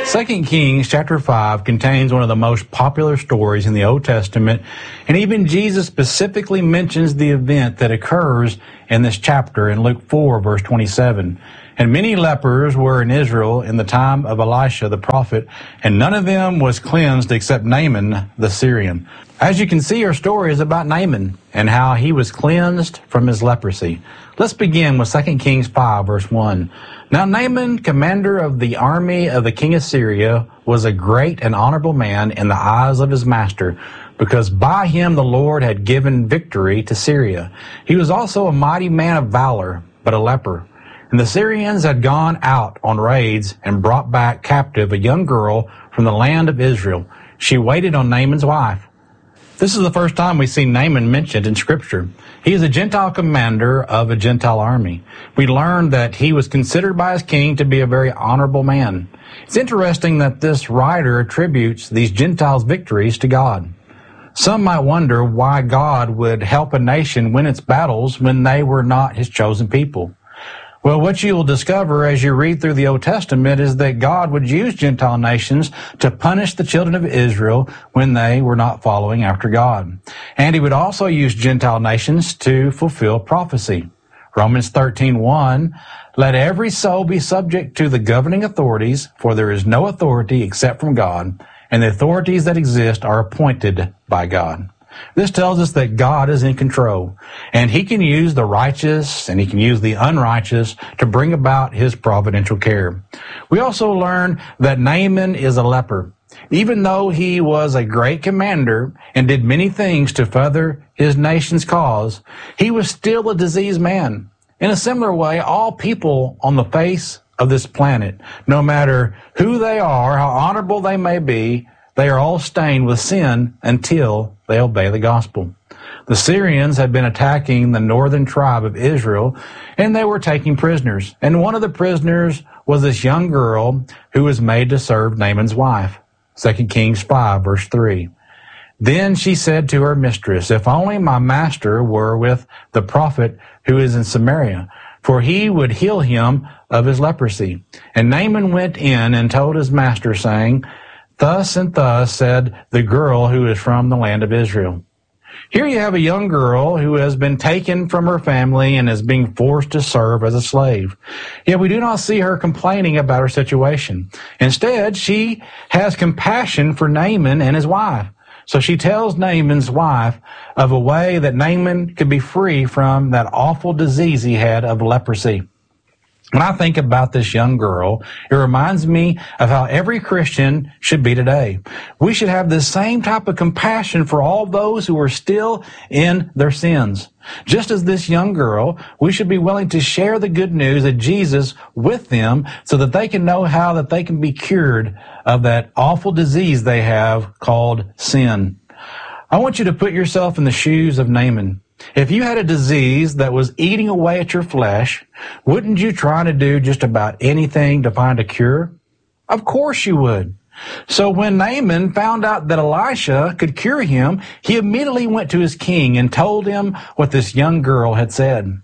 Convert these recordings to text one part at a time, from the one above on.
2 Kings chapter 5 contains one of the most popular stories in the Old Testament, and even Jesus specifically mentions the event that occurs in this chapter in Luke 4, verse 27. And many lepers were in Israel in the time of Elisha the prophet, and none of them was cleansed except Naaman the Syrian. As you can see, our story is about Naaman and how he was cleansed from his leprosy. Let's begin with 2 Kings 5, verse 1. Now Naaman, commander of the army of the king of Syria, was a great and honorable man in the eyes of his master, because by him the Lord had given victory to Syria. He was also a mighty man of valor, but a leper. And the Syrians had gone out on raids and brought back captive a young girl from the land of Israel. She waited on Naaman's wife. This is the first time we see Naaman mentioned in Scripture. He is a Gentile commander of a Gentile army. We learn that he was considered by his king to be a very honorable man. It's interesting that this writer attributes these Gentiles' victories to God. Some might wonder why God would help a nation win its battles when they were not his chosen people. Well, what you will discover as you read through the Old Testament is that God would use Gentile nations to punish the children of Israel when they were not following after God. And he would also use Gentile nations to fulfill prophecy. Romans 13:1, let every soul be subject to the governing authorities, for there is no authority except from God, and the authorities that exist are appointed by God. This tells us that God is in control, and he can use the righteous and he can use the unrighteous to bring about his providential care. We also learn that Naaman is a leper. Even though he was a great commander and did many things to further his nation's cause, he was still a diseased man. In a similar way, all people on the face of this planet, no matter who they are, how honorable they may be, they are all stained with sin until they obey the gospel. The Syrians had been attacking the northern tribe of Israel, and they were taking prisoners. And one of the prisoners was this young girl who was made to serve Naaman's wife. 2 Kings 5, verse 3. Then she said to her mistress, if only my master were with the prophet who is in Samaria, for he would heal him of his leprosy. And Naaman went in and told his master, saying, thus and thus said the girl who is from the land of Israel. Here you have a young girl who has been taken from her family and is being forced to serve as a slave. Yet we do not see her complaining about her situation. Instead, she has compassion for Naaman and his wife. So she tells Naaman's wife of a way that Naaman could be free from that awful disease he had of leprosy. When I think about this young girl, it reminds me of how every Christian should be today. We should have the same type of compassion for all those who are still in their sins. Just as this young girl, we should be willing to share the good news of Jesus with them so that they can know how that they can be cured of that awful disease they have called sin. I want you to put yourself in the shoes of Naaman. If you had a disease that was eating away at your flesh, wouldn't you try to do just about anything to find a cure? Of course you would. So when Naaman found out that Elisha could cure him, he immediately went to his king and told him what this young girl had said.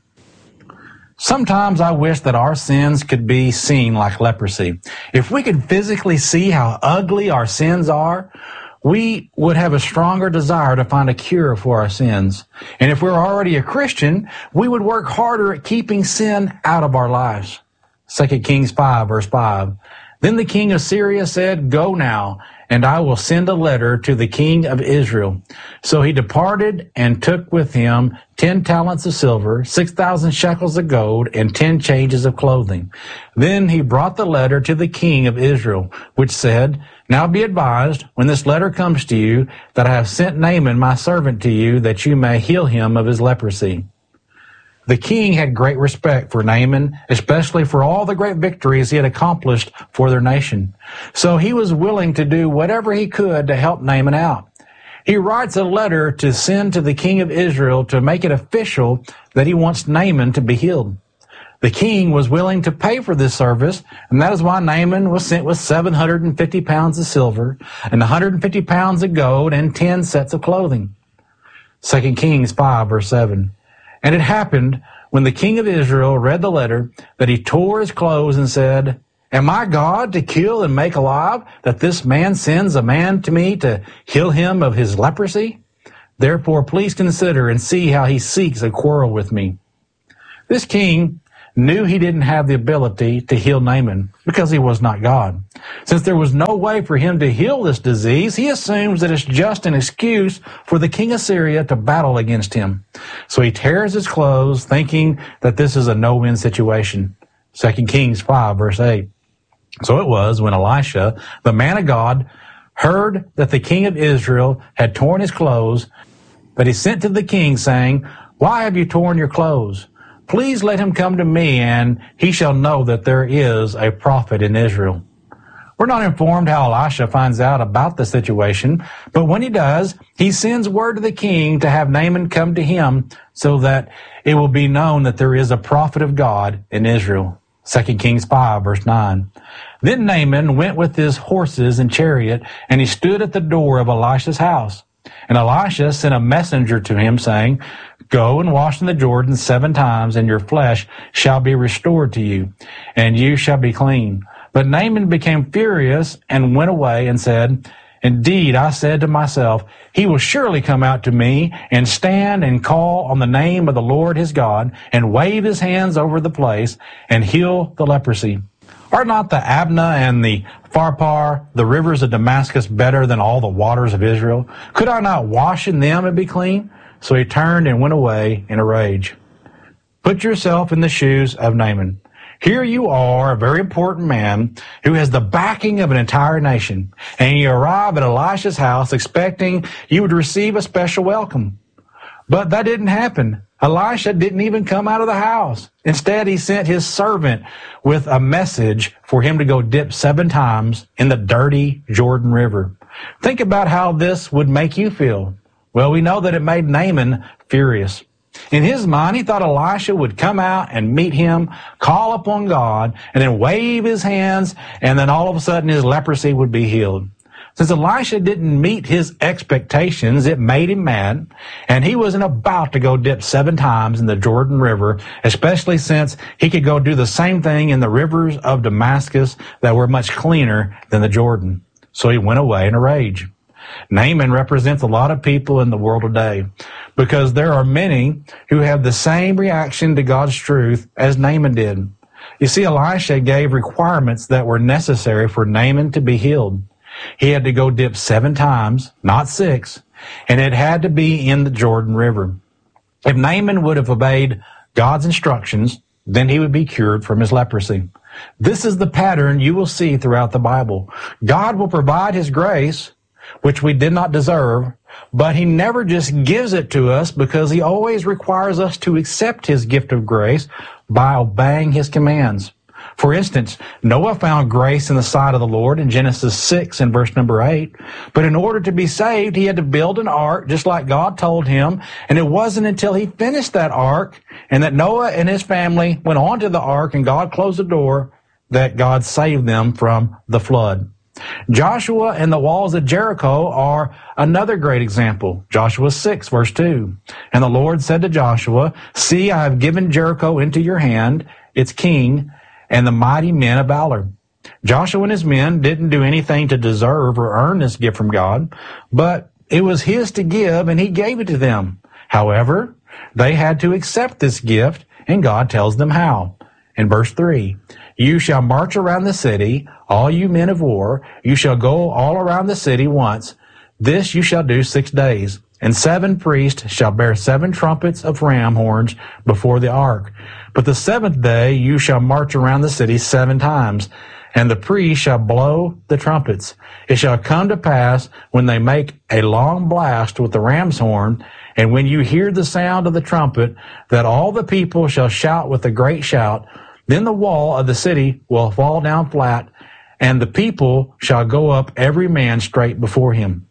Sometimes I wish that our sins could be seen like leprosy. If we could physically see how ugly our sins are, we would have a stronger desire to find a cure for our sins. And if we're already a Christian, we would work harder at keeping sin out of our lives. 2 Kings 5, verse 5. Then the king of Syria said, go now, and I will send a letter to the king of Israel. So he departed and took with him 10 talents of silver, 6,000 shekels of gold, and 10 changes of clothing. Then he brought the letter to the king of Israel, which said, now be advised, when this letter comes to you, that I have sent Naaman my servant to you, that you may heal him of his leprosy. The king had great respect for Naaman, especially for all the great victories he had accomplished for their nation. So he was willing to do whatever he could to help Naaman out. He writes a letter to send to the king of Israel to make it official that he wants Naaman to be healed. The king was willing to pay for this service, and that is why Naaman was sent with 750 pounds of silver and 150 pounds of gold and 10 sets of clothing. 2 Kings 5, verse 7. And it happened when the king of Israel read the letter that he tore his clothes and said, Am I God to kill and make alive, that this man sends a man to me to heal him of his leprosy? Therefore, please consider and see how he seeks a quarrel with me." This king knew he didn't have the ability to heal Naaman because he was not God. Since there was no way for him to heal this disease, he assumes that it's just an excuse for the king of Syria to battle against him. So he tears his clothes, thinking that this is a no-win situation. 2 Kings 5, verse 8. So it was when Elisha, the man of God, heard that the king of Israel had torn his clothes, that he sent to the king, saying, "Why have you torn your clothes? Please let him come to me, and he shall know that there is a prophet in Israel." We're not informed how Elisha finds out about the situation, but when he does, he sends word to the king to have Naaman come to him so that it will be known that there is a prophet of God in Israel. 2 Kings 5, verse 9. Then Naaman went with his horses and chariot, and he stood at the door of Elisha's house. And Elisha sent a messenger to him, saying, "Go and wash in the Jordan 7 times, and your flesh shall be restored to you, and you shall be clean." But Naaman became furious and went away and said, "Indeed, I said to myself, he will surely come out to me and stand and call on the name of the Lord his God and wave his hands over the place and heal the leprosy. Are not the Abna and the Pharpar, the rivers of Damascus, better than all the waters of Israel? Could I not wash in them and be clean?" So he turned and went away in a rage. Put yourself in the shoes of Naaman. Here you are, a very important man who has the backing of an entire nation, and you arrive at Elisha's house expecting you would receive a special welcome. But that didn't happen. Elisha didn't even come out of the house. Instead, he sent his servant with a message for him to go dip 7 times in the dirty Jordan River. Think about how this would make you feel. Well, we know that it made Naaman furious. In his mind, he thought Elisha would come out and meet him, call upon God, and then wave his hands, and then all of a sudden his leprosy would be healed. Since Elisha didn't meet his expectations, it made him mad, and he wasn't about to go dip 7 times in the Jordan River, especially since he could go do the same thing in the rivers of Damascus that were much cleaner than the Jordan. So he went away in a rage. Naaman represents a lot of people in the world today because there are many who have the same reaction to God's truth as Naaman did. You see, Elisha gave requirements that were necessary for Naaman to be healed. He had to go dip 7 times, not 6, and it had to be in the Jordan River. If Naaman would have obeyed God's instructions, then he would be cured from his leprosy. This is the pattern you will see throughout the Bible. God will provide his grace, which we did not deserve, but he never just gives it to us because he always requires us to accept his gift of grace by obeying his commands. For instance, Noah found grace in the sight of the Lord in Genesis 6 and verse number 8. But in order to be saved, he had to build an ark just like God told him. And it wasn't until he finished that ark and that Noah and his family went onto the ark and God closed the door that God saved them from the flood. Joshua and the walls of Jericho are another great example. Joshua 6 verse 2. And the Lord said to Joshua, "See, I have given Jericho into your hand, its king, and the mighty men of valor." Joshua and his men didn't do anything to deserve or earn this gift from God, but it was his to give, and he gave it to them. However, they had to accept this gift, and God tells them how. In verse 3, "You shall march around the city, all you men of war. You shall go all around the city once. This you shall do 6 days. And 7 priests shall bear 7 trumpets of ram horns before the ark. But the 7th day you shall march around the city 7 times, and the priests shall blow the trumpets. It shall come to pass when they make a long blast with the ram's horn, and when you hear the sound of the trumpet, that all the people shall shout with a great shout. Then the wall of the city will fall down flat, and the people shall go up every man straight before him."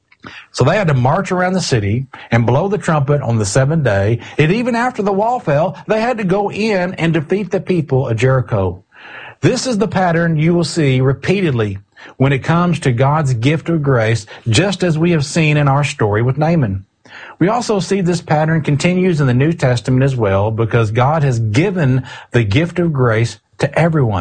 So they had to march around the city and blow the trumpet on the 7th day. And even after the wall fell, they had to go in and defeat the people of Jericho. This is the pattern you will see repeatedly when it comes to God's gift of grace, just as we have seen in our story with Naaman. We also see this pattern continues in the New Testament as well, because God has given the gift of grace to everyone.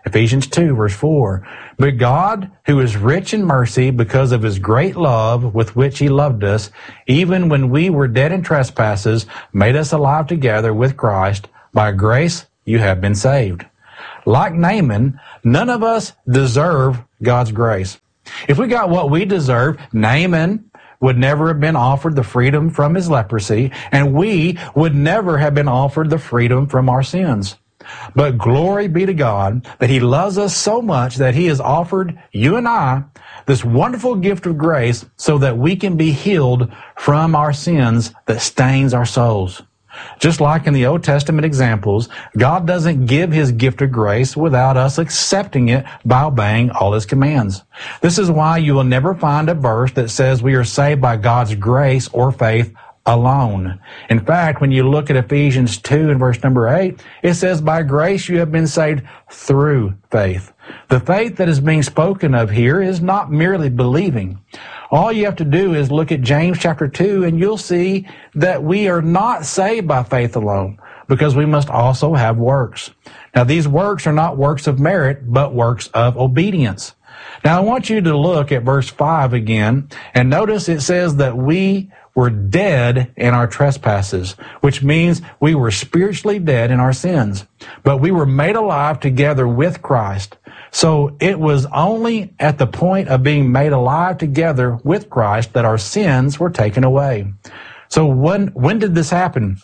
Ephesians 2, verse 4. But God, who is rich in mercy because of his great love with which he loved us, even when we were dead in trespasses, made us alive together with Christ. By grace you have been saved. Like Naaman, none of us deserve God's grace. If we got what we deserve, Naaman would never have been offered the freedom from his leprosy, and we would never have been offered the freedom from our sins. But glory be to God that he loves us so much that he has offered you and I this wonderful gift of grace so that we can be healed from our sins that stains our souls. Just like in the Old Testament examples, God doesn't give his gift of grace without us accepting it by obeying all his commands. This is why you will never find a verse that says we are saved by God's grace or faith alone. In fact, when you look at Ephesians 2 and verse number 8, it says, by grace you have been saved through faith. The faith that is being spoken of here is not merely believing. All you have to do is look at James chapter 2 and you'll see that we are not saved by faith alone because we must also have works. Now these works are not works of merit, but works of obedience. Now I want you to look at verse 5 again and notice it says that we were dead in our trespasses, which means we were spiritually dead in our sins, but we were made alive together with Christ. So it was only at the point of being made alive together with Christ that our sins were taken away. So when did this happen?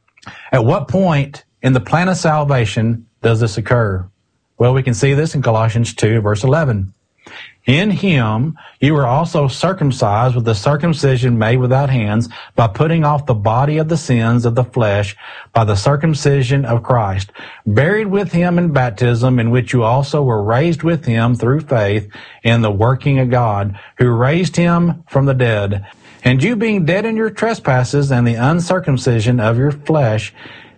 At what point in the plan of salvation does this occur? Well, we can see this in Colossians 2, verse 11. In him you were also circumcised with the circumcision made without hands, by putting off the body of the sins of the flesh by the circumcision of Christ, buried with him in baptism, in which you also were raised with him through faith in the working of God, who raised him from the dead. And you being dead in your trespasses and the uncircumcision of your flesh,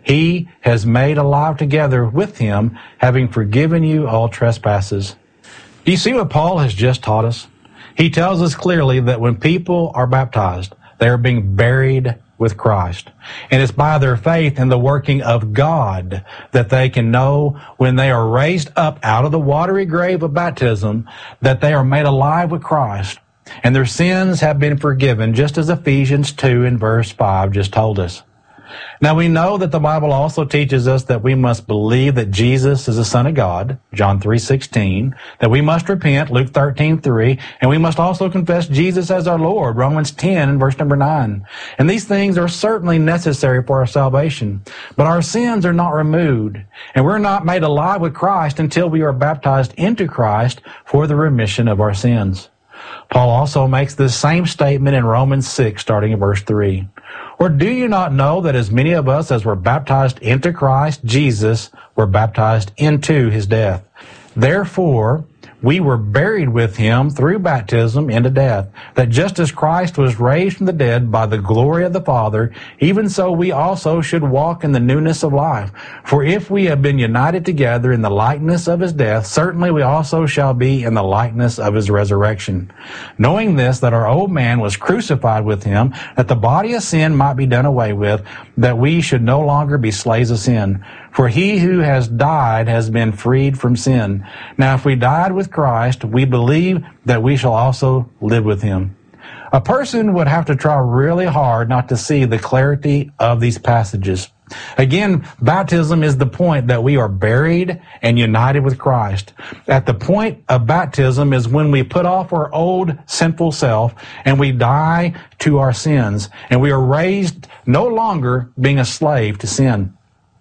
he has made alive together with him, having forgiven you all trespasses. Do you see what Paul has just taught us? He tells us clearly that when people are baptized, they are being buried with Christ. And it's by their faith in the working of God that they can know when they are raised up out of the watery grave of baptism that they are made alive with Christ. And their sins have been forgiven, just as Ephesians 2 and verse 5 just told us. Now we know that the Bible also teaches us that we must believe that Jesus is the Son of God, John 3:16, that we must repent, Luke 13:3, and we must also confess Jesus as our Lord, Romans 10 and verse number 9. And these things are certainly necessary for our salvation, but our sins are not removed, and we're not made alive with Christ until we are baptized into Christ for the remission of our sins. Paul also makes this same statement in Romans 6, starting in verse 3. Or do you not know that as many of us as were baptized into Christ Jesus were baptized into his death? Therefore, we were buried with him through baptism into death, that just as Christ was raised from the dead by the glory of the Father, even so we also should walk in the newness of life. For if we have been united together in the likeness of his death, certainly we also shall be in the likeness of his resurrection. Knowing this, that our old man was crucified with him, that the body of sin might be done away with, that we should no longer be slaves of sin. For he who has died has been freed from sin. Now if we died with Christ, we believe that we shall also live with him. A person would have to try really hard not to see the clarity of these passages. Again, baptism is the point that we are buried and united with Christ. At the point of baptism is when we put off our old sinful self and we die to our sins, and we are raised no longer being a slave to sin.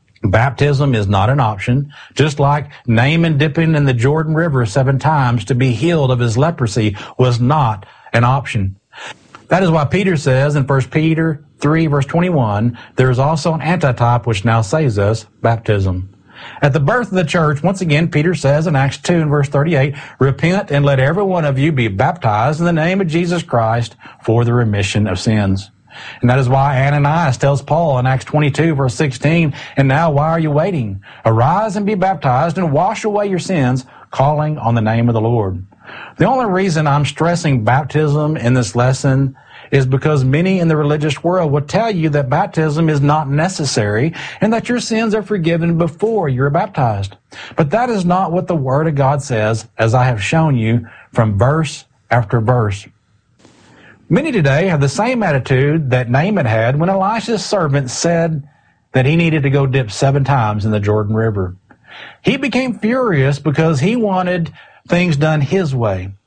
Baptism is not an option, just like Naaman dipping in the Jordan River 7 times to be healed of his leprosy was not an option. That is why Peter says in 1 Peter 3 verse 21, there is also an antitype which now saves us, baptism. At the birth of the church, once again, Peter says in Acts 2 and verse 38, repent and let every one of you be baptized in the name of Jesus Christ for the remission of sins. And that is why Ananias tells Paul in Acts 22 verse 16, and now why are you waiting? Arise and be baptized and wash away your sins, calling on the name of the Lord. The only reason I'm stressing baptism in this lesson is because many in the religious world will tell you that baptism is not necessary and that your sins are forgiven before you're baptized. But that is not what the Word of God says, as I have shown you from verse after verse. Many today have the same attitude that Naaman had when Elisha's servant said that he needed to go dip 7 times in the Jordan River. He became furious because he wanted things done his way.